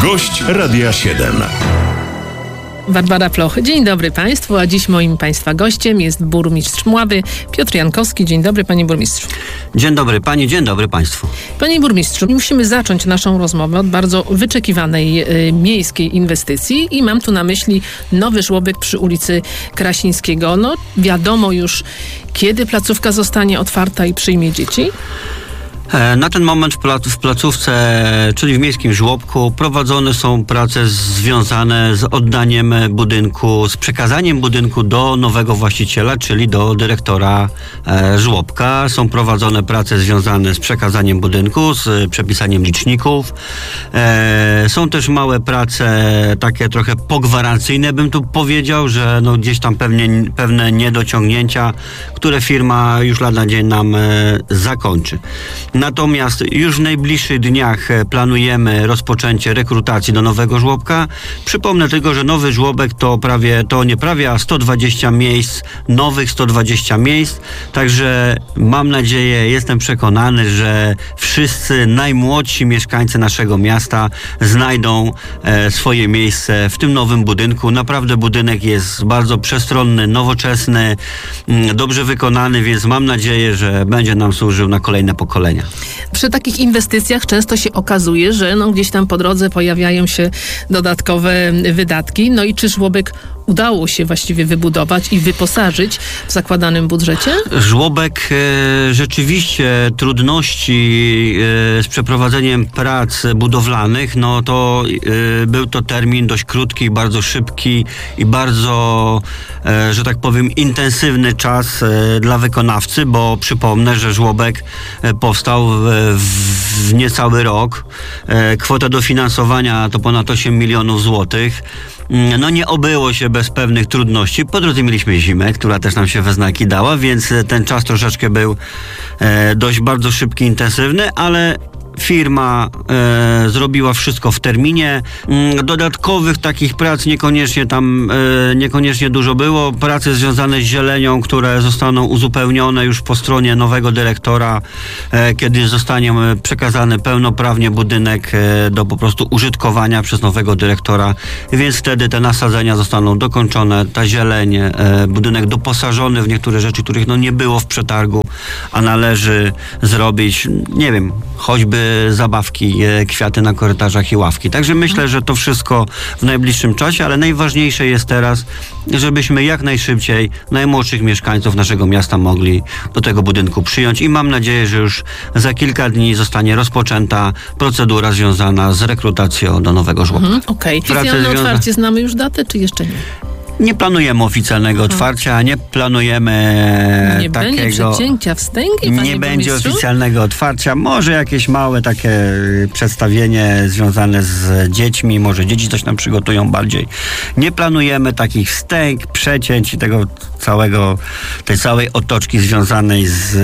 Gość Radia 7. Barbara Floch. Dzień dobry Państwu, a dziś moim Państwa gościem jest burmistrz Mławy Piotr Jankowski. Dzień dobry Panie Burmistrzu. Dzień dobry Pani, dzień dobry Państwu. Panie Burmistrzu, musimy zacząć naszą rozmowę od bardzo wyczekiwanej miejskiej inwestycji i mam tu na myśli nowy żłobek przy ulicy Krasińskiego. No wiadomo już, kiedy placówka zostanie otwarta i przyjmie dzieci? Na ten moment w placówce, czyli w miejskim żłobku, prowadzone są prace związane z oddaniem budynku, z przekazaniem budynku do nowego właściciela, czyli do dyrektora żłobka. Są prowadzone prace związane z przekazaniem budynku, z przepisaniem liczników. Są też małe prace, takie trochę pogwarancyjne, bym tu powiedział, że no gdzieś tam pewne niedociągnięcia, które firma już lada dzień nam zakończy. Natomiast już w najbliższych dniach planujemy rozpoczęcie rekrutacji do nowego żłobka. Przypomnę tylko, że nowy żłobek a 120 miejsc, nowych 120 miejsc. Także mam nadzieję, jestem przekonany, że wszyscy najmłodsi mieszkańcy naszego miasta znajdą swoje miejsce w tym nowym budynku. Naprawdę budynek jest bardzo przestronny, nowoczesny, dobrze wykonany, więc mam nadzieję, że będzie nam służył na kolejne pokolenia. Przy takich inwestycjach często się okazuje, że gdzieś tam po drodze pojawiają się dodatkowe wydatki. No i czy żłobek udało się właściwie wybudować i wyposażyć w zakładanym budżecie? Żłobek, rzeczywiście trudności z przeprowadzeniem prac budowlanych, no to był to termin dość krótki, bardzo szybki i bardzo, że tak powiem, intensywny czas dla wykonawcy, bo przypomnę, że żłobek powstał w niecały rok. Kwota dofinansowania to ponad 8 milionów złotych. No nie obyło się bez pewnych trudności. Po drodze mieliśmy zimę, która też nam się we znaki dała, więc ten czas troszeczkę był dość bardzo szybki, intensywny, ale firma zrobiła wszystko w terminie. Dodatkowych takich prac niekoniecznie dużo było. Prace związane z zielenią, które zostaną uzupełnione już po stronie nowego dyrektora, kiedy zostanie przekazany pełnoprawnie budynek do po prostu użytkowania przez nowego dyrektora, więc wtedy te nasadzenia zostaną dokończone, ta zieleń, budynek doposażony w niektóre rzeczy, których nie było w przetargu, a należy zrobić, nie wiem, choćby zabawki, kwiaty na korytarzach i ławki. Także myślę, że to wszystko w najbliższym czasie, ale najważniejsze jest teraz, żebyśmy jak najszybciej najmłodszych mieszkańców naszego miasta mogli do tego budynku przyjąć i mam nadzieję, że już za kilka dni zostanie rozpoczęta procedura związana z rekrutacją do nowego żłobka. Okej. Oficjalne otwarcie znamy już datę, czy jeszcze nie? Nie planujemy oficjalnego otwarcia, nie planujemy nie takiego... będzie przecięcia wstęgi, nie będzie oficjalnego otwarcia. Może jakieś małe takie przedstawienie związane z dziećmi, może dzieci coś nam przygotują bardziej. Nie planujemy takich wstęg, przecięć i tej całej otoczki związanej z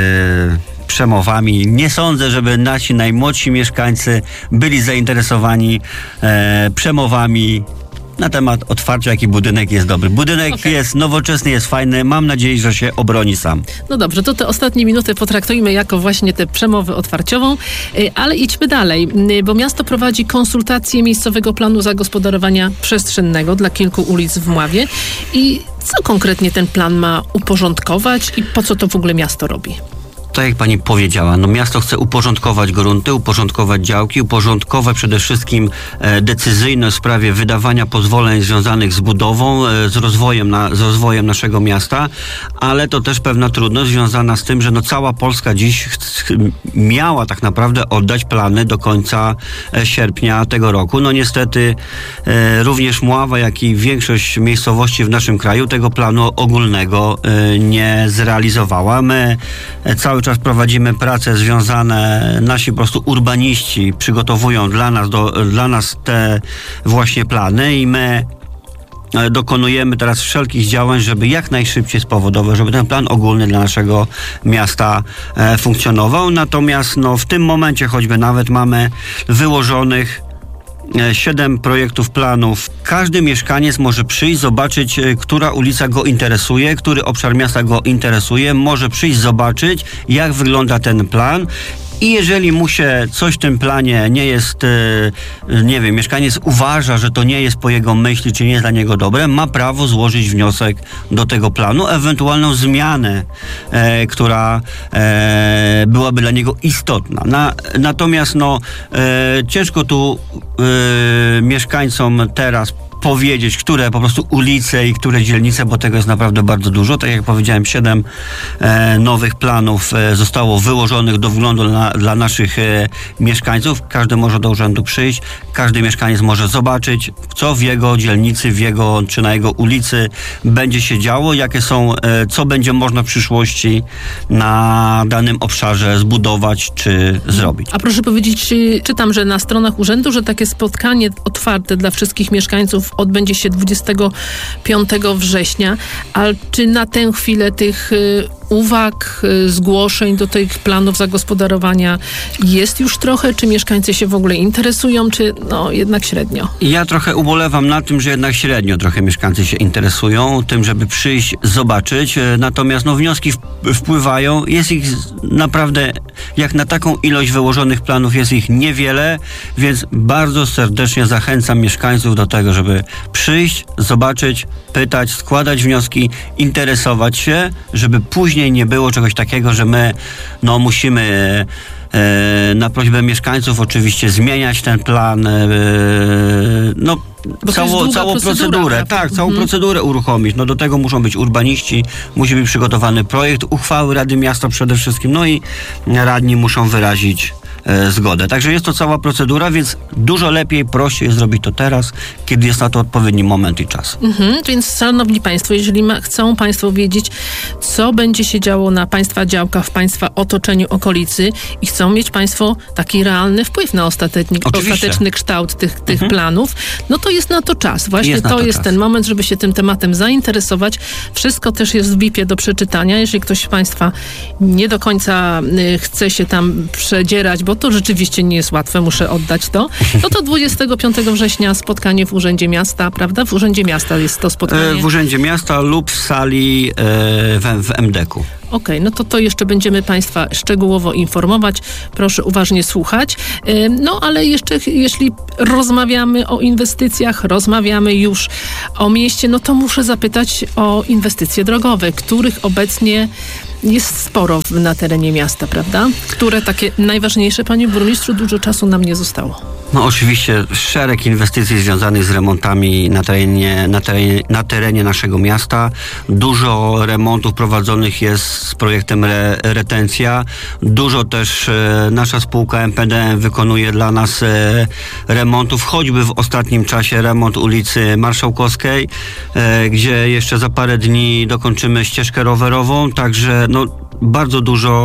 przemowami. Nie sądzę, żeby nasi najmłodsi mieszkańcy byli zainteresowani przemowami na temat otwarcia, jaki budynek jest dobry. Budynek jest nowoczesny, jest fajny. Mam nadzieję, że się obroni sam. No dobrze, to te ostatnie minuty potraktujmy jako właśnie tę przemowę otwarciową, ale idźmy dalej, bo miasto prowadzi konsultacje miejscowego planu zagospodarowania przestrzennego dla kilku ulic w Mławie. I co konkretnie ten plan ma uporządkować i po co to w ogóle miasto robi? Tak jak pani powiedziała, miasto chce uporządkować grunty, uporządkować działki, uporządkować przede wszystkim decyzyjność w sprawie wydawania pozwoleń związanych z budową, z rozwojem naszego miasta, ale to też pewna trudność związana z tym, że cała Polska dziś miała tak naprawdę oddać plany do końca sierpnia tego roku. Niestety również Mława, jak i większość miejscowości w naszym kraju tego planu ogólnego nie zrealizowała. My cały czas prowadzimy prace związane, nasi po prostu urbaniści przygotowują dla nas te właśnie plany i my dokonujemy teraz wszelkich działań, żeby jak najszybciej spowodować, żeby ten plan ogólny dla naszego miasta funkcjonował. Natomiast w tym momencie choćby nawet mamy wyłożonych 7 projektów planów. Każdy mieszkaniec może przyjść, zobaczyć, która ulica go interesuje, który obszar miasta go interesuje. Może przyjść, zobaczyć, jak wygląda ten plan I jeżeli mu się coś w tym planie nie jest, nie wiem, mieszkaniec uważa, że to nie jest po jego myśli, czy nie jest dla niego dobre, ma prawo złożyć wniosek do tego planu, ewentualną zmianę, która byłaby dla niego istotna. Natomiast ciężko tu mieszkańcom teraz powiedzieć, które po prostu ulice i które dzielnice, bo tego jest naprawdę bardzo dużo. Tak jak powiedziałem, 7 nowych planów zostało wyłożonych do wglądu dla naszych mieszkańców. Każdy może do urzędu przyjść, każdy mieszkaniec może zobaczyć, co w jego dzielnicy, czy na jego ulicy będzie się działo, co będzie można w przyszłości na danym obszarze zbudować czy zrobić. A proszę powiedzieć, czytam, że na stronach urzędu, że takie spotkanie otwarte dla wszystkich mieszkańców odbędzie się 25 września, ale czy na tę chwilę tych uwag, zgłoszeń do tych planów zagospodarowania jest już trochę? Czy mieszkańcy się w ogóle interesują, czy jednak średnio? Ja trochę ubolewam na tym, że jednak średnio trochę mieszkańcy się interesują tym, żeby przyjść, zobaczyć. Natomiast wnioski wpływają. Jest ich naprawdę, jak na taką ilość wyłożonych planów, jest ich niewiele, więc bardzo serdecznie zachęcam mieszkańców do tego, żeby przyjść, zobaczyć, pytać, składać wnioski, interesować się, żeby później nie było czegoś takiego, że my musimy na prośbę mieszkańców oczywiście zmieniać ten plan, całą procedurę, tak, całą procedurę uruchomić. Do tego muszą być urbaniści, musi być przygotowany projekt uchwały Rady Miasta przede wszystkim, i radni muszą wyrazić zgodę. Także jest to cała procedura, więc dużo lepiej, prościej zrobić to teraz, kiedy jest na to odpowiedni moment i czas. Więc szanowni państwo, jeżeli chcą państwo wiedzieć, co będzie się działo na państwa działkach, w państwa otoczeniu, okolicy i chcą mieć państwo taki realny wpływ na ostateczny kształt tych planów, to jest na to czas. Właśnie to jest ten moment, żeby się tym tematem zainteresować. Wszystko też jest w BIP-ie do przeczytania. Jeżeli ktoś z państwa nie do końca chce się tam przedzierać, bo to rzeczywiście nie jest łatwe, muszę oddać to. To 25 września spotkanie w Urzędzie Miasta, prawda? W Urzędzie Miasta jest to spotkanie. W Urzędzie Miasta lub w sali w MDK-u. Okej, to jeszcze będziemy państwa szczegółowo informować. Proszę uważnie słuchać. Ale jeszcze jeśli rozmawiamy o inwestycjach, rozmawiamy już o mieście, to muszę zapytać o inwestycje drogowe, których obecnie jest sporo na terenie miasta, prawda? Które takie najważniejsze, panie burmistrzu, dużo czasu nam nie zostało. Oczywiście szereg inwestycji związanych z remontami na terenie naszego miasta. Dużo remontów prowadzonych jest z projektem Retencja. Dużo też nasza spółka MPDM wykonuje dla nas remontów, choćby w ostatnim czasie remont ulicy Marszałkowskiej, gdzie jeszcze za parę dni dokończymy ścieżkę rowerową, także bardzo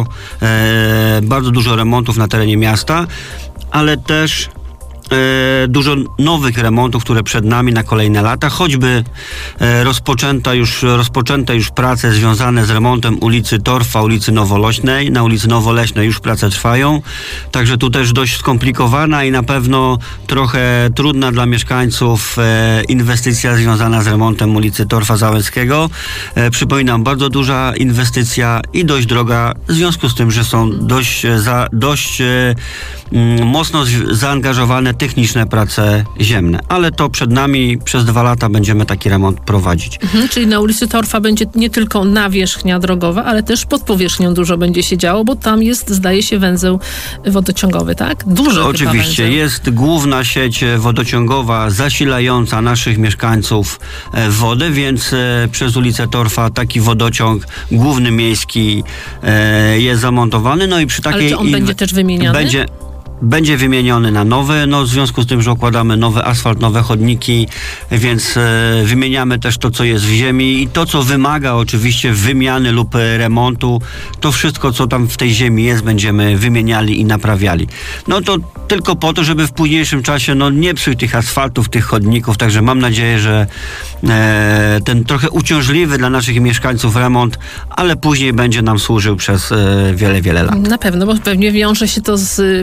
dużo remontów na terenie miasta, ale też dużo nowych remontów, które przed nami na kolejne lata, choćby rozpoczęte już prace związane z remontem ulicy Torfa, ulicy Nowoleśnej. Na ulicy Nowoleśnej już prace trwają, także tu też dość skomplikowana i na pewno trochę trudna dla mieszkańców inwestycja związana z remontem ulicy Torfa Załęckiego. Przypominam, bardzo duża inwestycja i dość droga, w związku z tym, że są dość mocno zaangażowane techniczne prace ziemne. Ale to przed nami, przez 2 lata będziemy taki remont prowadzić. Czyli na ulicy Torfa będzie nie tylko nawierzchnia drogowa, ale też pod powierzchnią dużo będzie się działo, bo tam jest, zdaje się, węzeł wodociągowy, tak? Duży oczywiście. Węzeł. Jest główna sieć wodociągowa zasilająca naszych mieszkańców wodę, więc przez ulicę Torfa taki wodociąg główny miejski jest zamontowany. I przy takiej... Ale czy on będzie też wymieniany? Będzie wymieniony na nowy, w związku z tym, że układamy nowy asfalt, nowe chodniki, więc wymieniamy też to, co jest w ziemi i to, co wymaga oczywiście wymiany lub remontu, to wszystko, co tam w tej ziemi jest, będziemy wymieniali i naprawiali. To tylko po to, żeby w późniejszym czasie nie psuć tych asfaltów, tych chodników, także mam nadzieję, że ten trochę uciążliwy dla naszych mieszkańców remont, ale później będzie nam służył przez wiele, wiele lat. Na pewno, bo pewnie wiąże się to z przerwami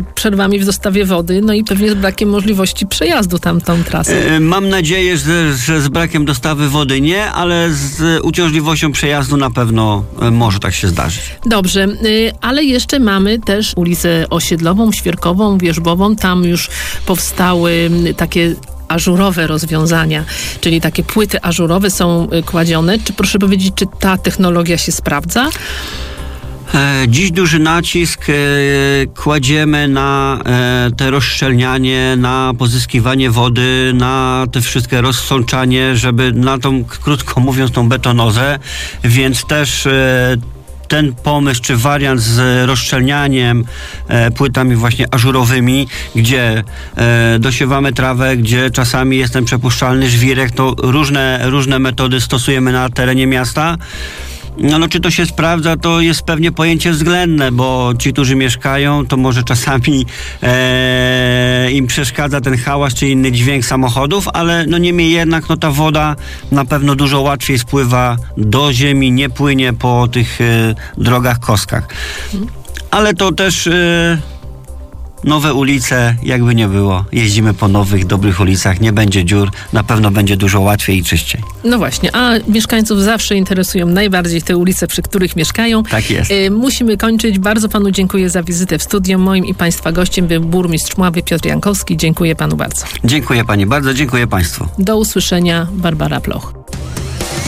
problemami w dostawie wody, no i pewnie z brakiem możliwości przejazdu tamtą trasą. Mam nadzieję, że z brakiem dostawy wody nie, ale z uciążliwością przejazdu na pewno może tak się zdarzyć. Dobrze, ale jeszcze mamy też ulicę Osiedlową, Świerkową, Wierzbową. Tam już powstały takie ażurowe rozwiązania, czyli takie płyty ażurowe są kładzione. Czy proszę powiedzieć, czy ta technologia się sprawdza? Dziś duży nacisk kładziemy na te rozszczelnianie, na pozyskiwanie wody, na te wszystkie rozsączanie, żeby na tą, krótko mówiąc, tą betonozę, więc też ten pomysł, czy wariant z rozszczelnianiem płytami właśnie ażurowymi, gdzie dosiewamy trawę, gdzie czasami jest ten przepuszczalny żwirek, to różne metody stosujemy na terenie miasta. No, czy to się sprawdza, to jest pewnie pojęcie względne, bo ci, którzy mieszkają, to może czasami im przeszkadza ten hałas czy inny dźwięk samochodów, ale no niemniej jednak ta woda na pewno dużo łatwiej spływa do ziemi, nie płynie po tych drogach kostkach. Ale to też nowe ulice, jakby nie było. Jeździmy po nowych, dobrych ulicach, nie będzie dziur, na pewno będzie dużo łatwiej i czyściej. No właśnie, a mieszkańców zawsze interesują najbardziej te ulice, przy których mieszkają. Tak jest. Musimy kończyć. Bardzo panu dziękuję za wizytę w studiu. Moim i państwa gościem był burmistrz Mławy Piotr Jankowski. Dziękuję panu bardzo. Dziękuję pani bardzo, dziękuję państwu. Do usłyszenia. Barbara Ploch.